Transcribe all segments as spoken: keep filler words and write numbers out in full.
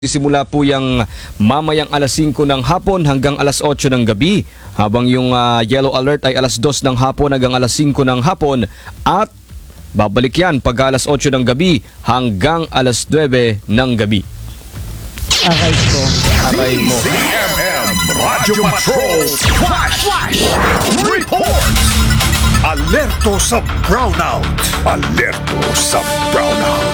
Simula po yung mamayang alas singko ng hapon hanggang alas otso ng gabi, habang yung uh, yellow alert ay alas dos ng hapon hanggang alas singko ng hapon, at babalik yan pag alas otso ng gabi hanggang alas nuwebe ng gabi. Aray ko. Aray mo. C M M Radyo Patrol Flash! Flash! Report! Alerto sa brownout! Alerto sa brownout!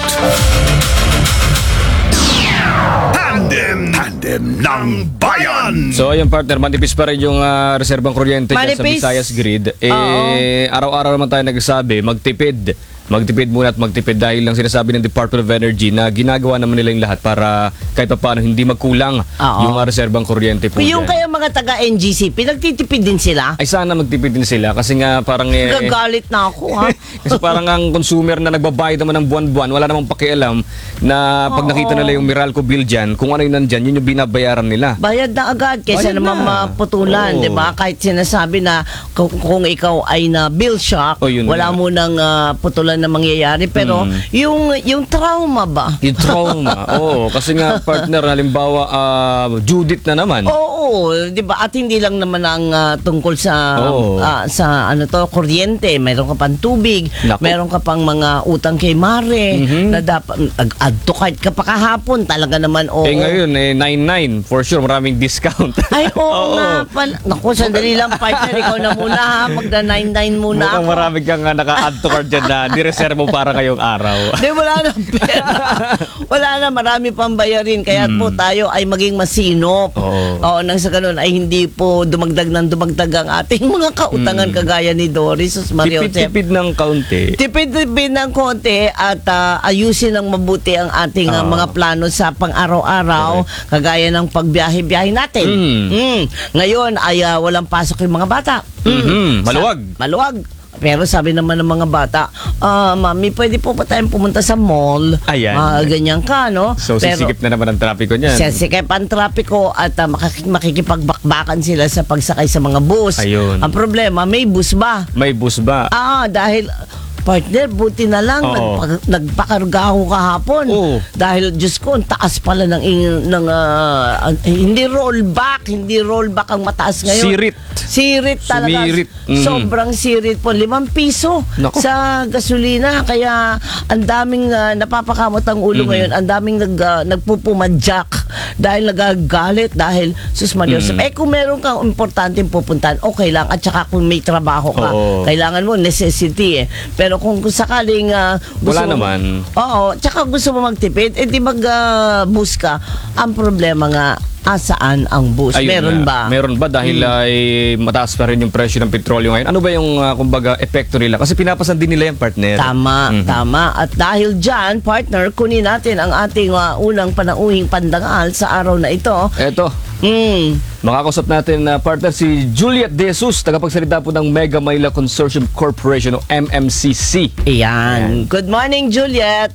Tandem! Tandem ng bayan! So ayun partner, manipis pa rin yung uh, reserbang kuryente dyan sa Manipis? Visayas Grid. Eh, araw-araw naman tayo nagsasabi, magtipid. Magtipid muna at magtipid dahil lang sinasabi ng Department of Energy na ginagawa naman nila yung lahat para kahit pa paano hindi magkulang Oo. yung uh, reserbang kuryente po Yung dyan. kaya mga taga-N G C P, nagtitipid din sila? Ay sana magtipid din sila kasi nga parang eh, Gagalit na ako, ha? kasi parang ang consumer na nagbabayad naman ng buwan-buwan, wala namang pakialam na pag Oo. nakita nila yung Meralco bill dyan, kung ano yung nandyan, yun yung binabayaran nila. Bayad na agad kaysa Bayad naman na. maputulan, Oo. di ba? Kahit sinasabi na kung, kung ikaw ay na bill shock, Oh, yun wala na. mo nang ah, putulan na mangyayari. Pero Mm. yung yung trauma ba? Yung trauma, oo. Kasi nga partner, halimbawa, ah, Judith na naman. Oo, 'di ba? At hindi lang naman ang ah, tungkol sa Oo. ah, sa ano to, kuryente, mayroon ka pang tubig, Naku. mayroon ka pang mga utang kay mare Mhm. na dapat add to cart ka pa kahapon, talaga naman. Oo. Eh ngayon, eh, nine nine. For sure, maraming discount. Ay, oo, Oo. nga pala. Naku, sandali lang, partner. Ikaw na muna, ha? Magda nine nine muna Mukhang ako. marami kang uh, naka-add to cart dyan na nireserve mo para ngayong araw. Di, wala na pera. Wala na, marami pang bayarin. Kaya po tayo ay maging masinop. Hmm. Oo. Oo, nang sa ganun ay hindi po dumagdag ng dumagdag ang ating mga kautangan kagaya ni Doris, Sus Mario Joseph. Tipid-tipid ng kaunti. Tipid-tipid ng konti at ah, ayusin ng mabuti ang ating ah, Oo. mga plano sa pang-araw-araw, kagaya ng pagbiyahe-biyahe natin. Mm. Mm. Ngayon ay ah, walang pasok yung mga bata. Mhm, maluwag. Sa- maluwag. Pero sabi naman ng mga bata, ah, mami, pwede po ba tayong pumunta sa mall? Ayan. Ah, ganyan ka, no? So, sisikip na naman ang trapiko niyan. Sisikip ang trapiko at uh, makikipagbakbakan sila sa pagsakay sa mga bus. Ayun. Ang problema, may bus ba? May bus ba? Ah, dahil partner, buti na lang Oo. nagpa- nagpakarga ako kahapon. Oo. Dahil Diyos ko, ang taas pala ng, in- ng ah, ah, hindi rollback, hindi rollback ang mataas ngayon. Sirit. Sirit talaga. Sumirit. Mhm. Sobrang sirit po. Limang piso Nako. sa gasolina. Kaya ang daming ah, napapakamot ang ulo Mhm. ngayon. Ang daming nag, ah, nagpupumadyak dahil nagagalit dahil sus Mario. Mhm. Eh kung meron kang importanteng pupuntahan, okay lang. At saka kung may trabaho ka, Oo. kailangan mo necessity eh. Pero kung, kung sakaling ah, gusto Wala mo- naman. Oo, tsaka gusto mo magtipid, eh di mag-bus ka. Ang problema nga, asaan ang bus? Ayun Meron nga. ba? Meron ba dahil ay mataas pa rin yung presyo ng petrolyo ngayon? Ano ba yung uh, kumbaga epekto nila? Kasi pinapasan din nila yung partner. Tama, Mhm. tama. At dahil dyan, partner, kunin natin ang ating ah, unang panauhing pandangal sa araw na ito. Eto, Mm. makakausap natin na partner si Juliet De Jesus, tagapagsalita po ng Mega Manila Consortium Corporation o M M C C. Ayan. Good morning, Juliet.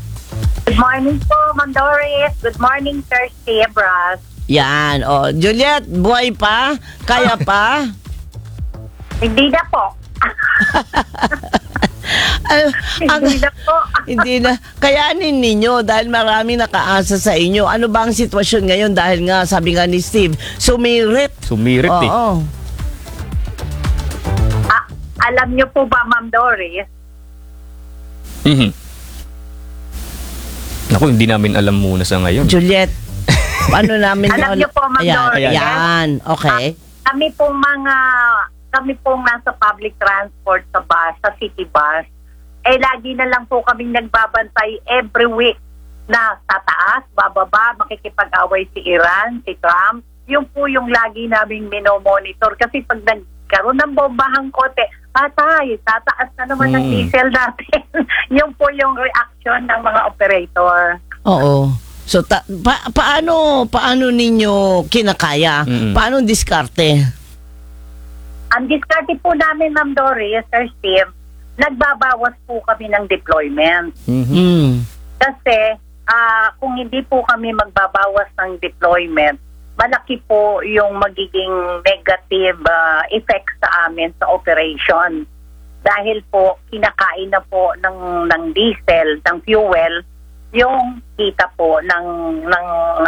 Good morning po, Ma'am Doris. Good morning, Sir Sebras. Yan. O, Juliet, buhay pa? Kaya pa? Hindi na po. Ay, ang, Hindi na po. hindi na. Kayanin ninyo dahil marami nakaasa sa inyo. Ano ba ang sitwasyon ngayon? Dahil nga, sabi nga ni Steve, sumirit. Sumirit eh. Oo. Ah, alam niyo po ba, Ma'am Doris, Mhm. Naku, hindi namin alam muna sa ngayon. Juliet, paano namin Alam niyo po, Ma'am Ayan, Doris. ayan. Okay. kami pong mga, kami pong nasa public transport sa bus, sa city bus, eh lagi na lang po kaming nagbabantay every week na tataas, bababa, makikipag-away si Iran, si Trump. Yung po yung lagi naming minomonitor. Kasi pag nagkaroon ng bombahang kote, patay, tataas na naman ng Hmm. diesel natin. Yung po yung reaction ng mga operator. Oo. So, ta- pa- paano, paano ninyo kinakaya? Mm-mm. Paano diskarte? Ang diskarte po namin, Ma'am Doris, Sir Steve, nagbabawas po kami ng deployment. Mhm. Mm. Kasi ah, kung hindi po kami magbabawas ng deployment, malaki po yung magiging negative ah, effect sa amin sa operation. Dahil po kinakain na po ng, ng diesel, ng fuel, yung kita po ng ng